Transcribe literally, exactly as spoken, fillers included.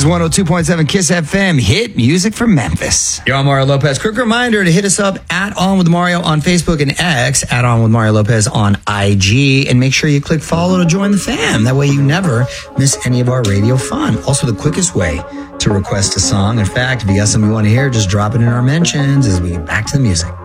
one oh two point seven Kiss F M, hit music from Memphis. You're on Mario Lopez. Quick reminder to hit us up at On With Mario on Facebook and X, at On With Mario Lopez on I G, and make sure you click follow to join the fam. That way you never miss any of our radio fun. Also, the quickest way to request a song. In fact, if you got something you want to hear, just drop it in our mentions as we get back to the music.